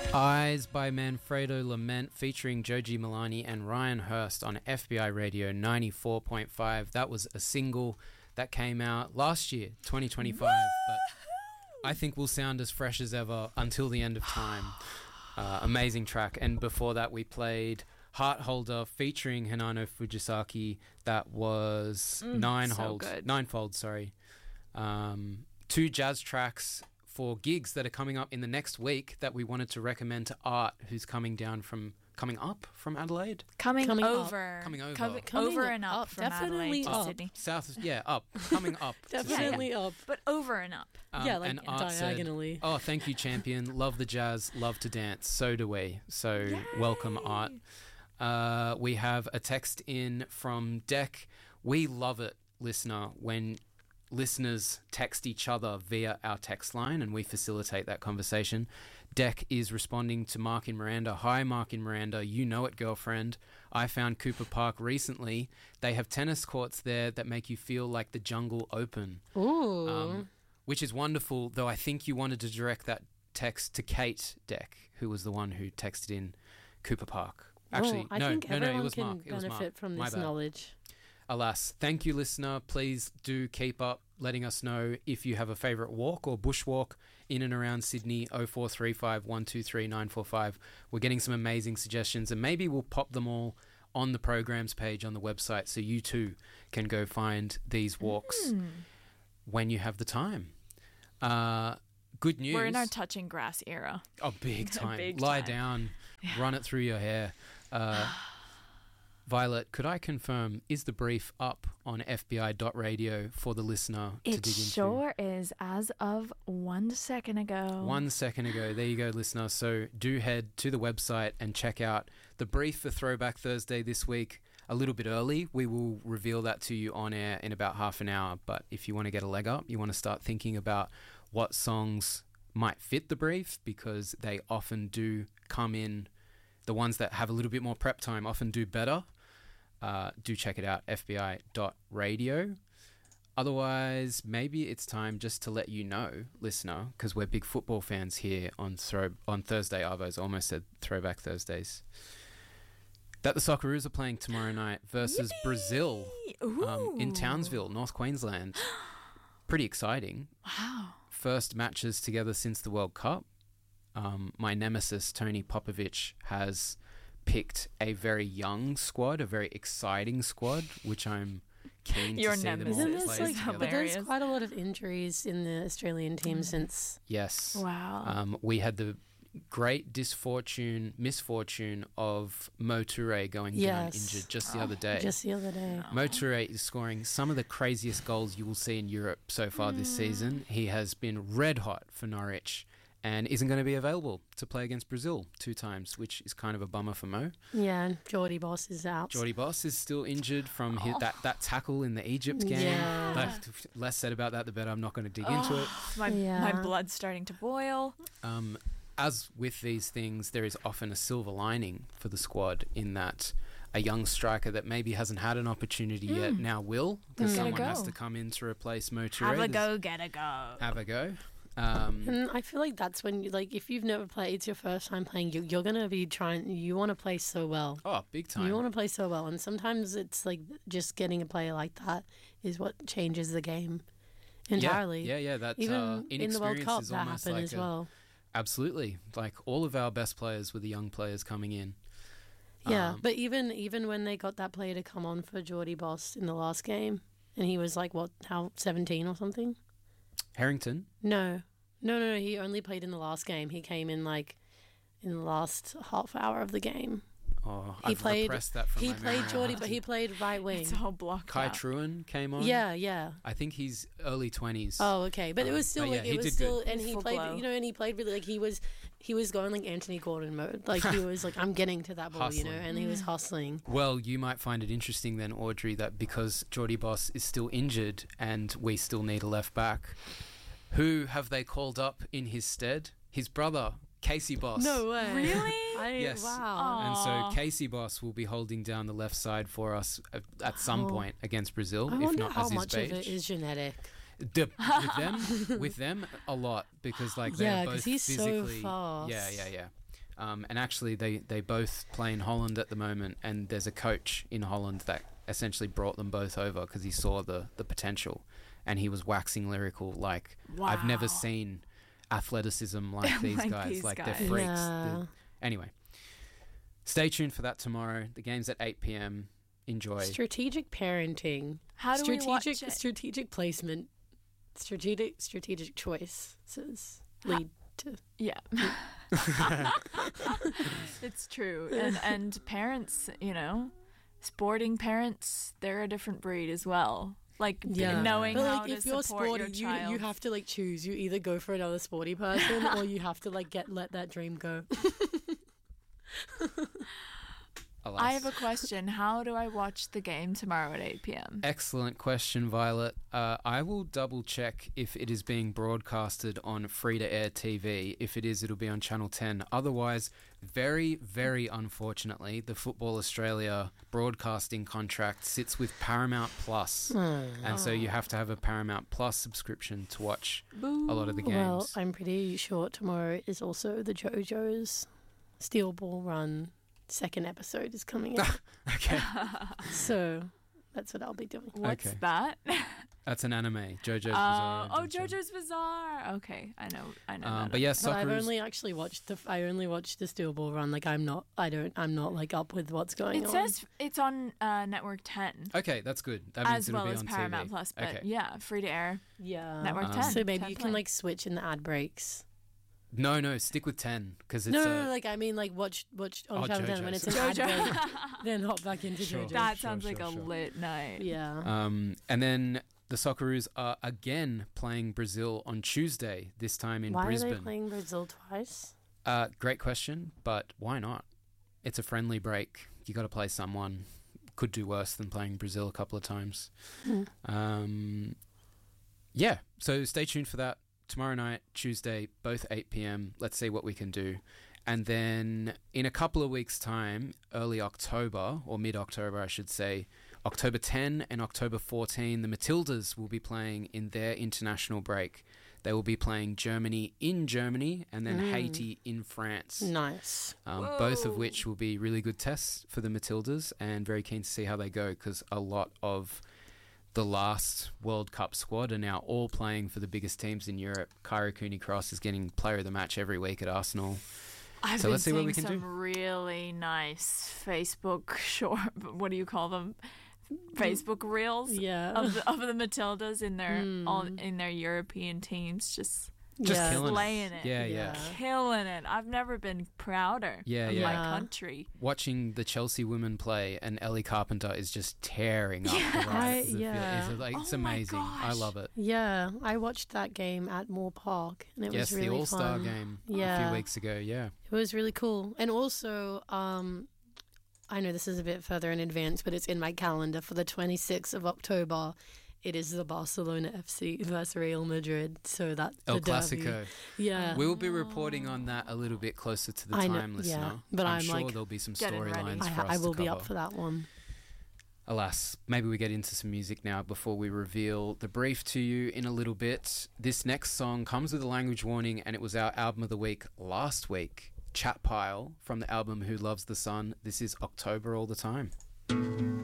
Eyes by Manfredo Lament featuring Joji Milani and Ryan Hurst on FBI Radio 94.5. That was a single that came out last year, 2025, but I think will sound as fresh as ever until the end of time. Amazing track. And before that we played Heart Holder featuring Hinano Fujisaki. That was Ninefold, sorry. Two jazz tracks for gigs that are coming up in the next week that we wanted to recommend to Art, who's coming up from Adelaide. Coming over and up from definitely Adelaide to up. Sydney. Up, coming up. Definitely up. But over and up. Like and Art diagonally. said, thank you, champion. Love the jazz, love to dance. So do we. So welcome, Art. We have a text in from Deck. We love it, listener, when listeners text each other via our text line and we facilitate that conversation. Deck is responding to Mark in Miranda. Hi, Mark in Miranda. You know it, girlfriend. I found Cooper Park recently. They have tennis courts there that make you feel like the jungle open. Ooh. Which is wonderful, though I think you wanted to direct that text to Kate Deck, who was the one who texted in Cooper Park. Actually, I think everyone can benefit from this knowledge. Alas, thank you, listener. Please do keep up letting us know if you have a favourite walk or bushwalk in and around Sydney. 0435 123 945. We're getting some amazing suggestions and maybe we'll pop them all on the programs page on the website so you too can go find these walks when you have the time. Good news. We're in our touching grass era. Oh, big time. Big Lie time. down, run it through your hair. Violet, could I confirm, is the brief up on fbi.radio for the listener to dig into? It sure is, as of 1 second ago. 1 second ago. There you go, listener. So do head to the website and check out the brief for Throwback Thursday this week a little bit early. We will reveal that to you on air in about half an hour. But if you want to get a leg up, you want to start thinking about what songs might fit the brief, because they often do come in, the ones that have a little bit more prep time often do better. Do check it out, fbi.radio. Otherwise, maybe it's time just to let you know, listener, because we're big football fans here on Thursday Arvos, almost said Throwback Thursdays, that the Socceroos are playing tomorrow night versus Brazil in Townsville, North Queensland. Pretty exciting. Wow. First matches together since the World Cup. My nemesis, Tony Popovich, has picked a very young squad, a very exciting squad, which I'm keen to see them all play together. But there's quite a lot of injuries in the Australian team since. Yes. Wow. We had the great misfortune of Mo Toure going down injured just the other day. Mo Toure is scoring some of the craziest goals you will see in Europe so far this season. He has been red hot for Norwich and isn't going to be available to play against Brazil 2 times, which is kind of a bummer for Mo. Yeah, and Jordy Boss is out. Jordy Boss is still injured from that tackle in the Egypt game. Yeah. Less said about that, the better. I'm not going to dig into it. My blood's starting to boil. As with these things, there is often a silver lining for the squad in that a young striker that maybe hasn't had an opportunity yet now will, because someone has to come in to replace Mo Toure. Have a go, get a go. Have a go. And I feel like that's when, if you've never played, it's your first time playing, you're going to be you want to play so well. Oh, big time. You want to play so well. And sometimes it's like just getting a player like that is what changes the game entirely. Yeah. That even in the World Cup, that happened as well. Absolutely. Like all of our best players were the young players coming in. Yeah, but even when they got that player to come on for Jordy Boss in the last game, and he was 17 or something? Harrington? No, he only played in the last game. He came in in the last half hour of the game. Oh, I've repressed that from my memory. He played Jordy, but he played right wing. It's all blocked Kai out. Truan came on. Yeah. I think he's early 20s. Oh, okay, but it was still he did good. and he Full played, glow. and he played really he was going like Anthony Gordon mode. He was I'm getting to that ball, Hustling. and he was hustling. Well, you might find it interesting then, Audrey, that because Jordy Boss is still injured and we still need a left back, who have they called up in his stead? His brother, Casey Boss. No way. Really? Yes. Wow. And so Casey Boss will be holding down the left side for us at some point against Brazil, I if wonder not how as his much beige. of it is genetic. With them, a lot, because they're both because he's physically. so fast. Yeah. And actually, they both play in Holland at the moment, and there's a coach in Holland that essentially brought them both over because he saw the potential, and he was waxing lyrical like, Wow. I've never seen athleticism like these Like guys. these Like guys. they're freaks. Yeah. Anyway, stay tuned for that tomorrow. The game's at 8 p.m. Enjoy. Strategic parenting. How do we watch it? Strategic placement. Strategic choices lead to. Yeah. It's true. And parents, sporting parents, they're a different breed as well. Like knowing but how like, to if you're support sporty, your child. you have to like choose. You either go for another sporty person or you have to like let that dream go. Alas. I have a question. How do I watch the game tomorrow at 8 p.m.? Excellent question, Violet. I will double check if it is being broadcasted on free-to-air TV. If it is, it'll be on Channel 10. Otherwise, very, very unfortunately, the Football Australia broadcasting contract sits with Paramount Plus. And so you have to have a Paramount Plus subscription to watch a lot of the games. Well, I'm pretty sure tomorrow is also the JoJo's Steel Ball Run second episode is coming out. Okay. So that's what I'll be doing. What's Okay. that? That's an anime. JoJo's Bizarre Adventure. JoJo's Bizarre. Okay, I know that. But yeah, But I've Socceroos. only actually watched the Steel Ball Run. Like I'm not like up with what's going It on. says it's on Network 10 Okay, that's good. That means as it'll well be as on Paramount TV. Plus, but Okay. yeah, free to air. Yeah. Network 10. So maybe 10 you can play. like switch in the ad breaks. No, stick with 10 because it's No, like I mean like watch on Channel 10 when JoJo's. it's an ad JoJo. break, then hop back into Sure. JoJo. That Sure, sounds like sure, a sure. lit night. Yeah. And then the Socceroos are again playing Brazil on Tuesday, this time in Why Brisbane. are they playing Brazil twice? Great question, but why not? It's a friendly break. You got to play someone. Could do worse than playing Brazil a couple of times. Yeah, so stay tuned for that. Tomorrow night, Tuesday, both 8 p.m. Let's see what we can do. And then in a couple of weeks' time, early October, or mid-October, I should say, October 10 and October 14, the Matildas will be playing in their international break. They will be playing Germany in Germany and then Haiti in France. Nice. Both of which will be really good tests for the Matildas, and very keen to see how they go because a lot of the last World Cup squad are now all playing for the biggest teams in Europe. Kyra Cooney-Cross is getting player of the match every week at Arsenal. I've So been let's see what seeing we can some do. really nice Facebook what do you call them? Facebook reels Yeah. of the Matildas in their in their European teams, just Just killing slaying it. Yeah. Killing it. I've never been prouder Yeah, of yeah. my Yeah. country. Watching the Chelsea women play and Ellie Carpenter is just tearing up the I- rights. yeah. It's Oh my amazing. I gosh. love it. Yeah, I watched that game at Moore Park, and it Yes, was really the All-Star fun. game a Yeah. few weeks ago, yeah. It was really cool, and also, I know this is a bit further in advance, but it's in my calendar for the 26th of October. It is the Barcelona FC versus Real Madrid, so that's El the derby. Clasico. Yeah, We will be reporting on that a little bit closer to the I know, time, listener. yeah, but I'm sure like, there'll be some getting ready. storylines for us I will to be cover. up for that one. Alas, maybe we get into some music now before we reveal the brief to you in a little bit. This next song comes with a language warning, and it was our album of the week last week. Chat Pile from the album Who Loves the Sun. This is October All the Time.